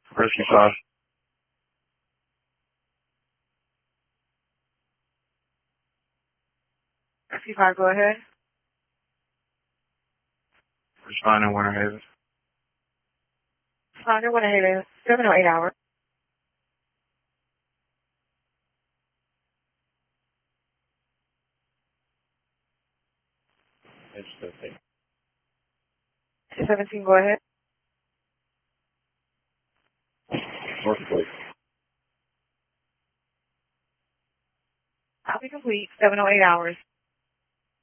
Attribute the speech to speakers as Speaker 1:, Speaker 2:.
Speaker 1: Rescue 5.
Speaker 2: Rescue 5, go ahead.
Speaker 1: Responding Winter Haven.
Speaker 2: Responder, Winter Haven, 7 or 8 hours.
Speaker 1: It's 15.
Speaker 2: 217, go ahead.
Speaker 1: North Fleet.
Speaker 2: Copy complete, 7 or 8 hours.